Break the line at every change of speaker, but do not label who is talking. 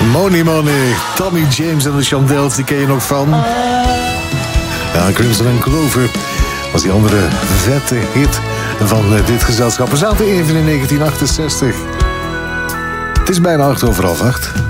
Money Money, Tommy James en de Chandels, die ken je nog van. Ja, Crimson and Clover was die andere vette hit van dit gezelschap. We zaten even in 1968. Het is bijna 8:08.